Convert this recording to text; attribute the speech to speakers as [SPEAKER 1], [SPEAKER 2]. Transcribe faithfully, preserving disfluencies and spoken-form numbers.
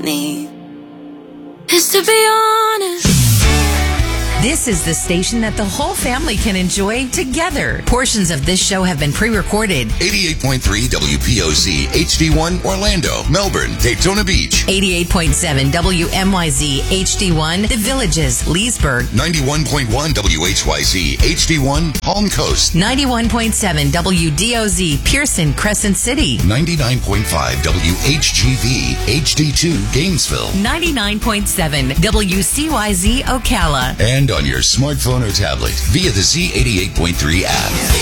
[SPEAKER 1] me is to be honest.
[SPEAKER 2] This is the station that the whole family can enjoy together. Portions of this show have been pre-recorded.
[SPEAKER 3] eighty-eight point three W P O Z H D one Orlando, Melbourne, Daytona Beach.
[SPEAKER 2] eighty-eight point seven W M Y Z H D one The Villages, Leesburg.
[SPEAKER 3] ninety-one point one W H Y Z H D one Palm Coast.
[SPEAKER 2] ninety-one point seven W D O Z Pearson, Crescent City.
[SPEAKER 3] ninety-nine point five W H G V H D two Gainesville.
[SPEAKER 2] ninety-nine point seven W C Y Z Ocala.
[SPEAKER 3] And on your smartphone or tablet via the Z eighty-eight point three app.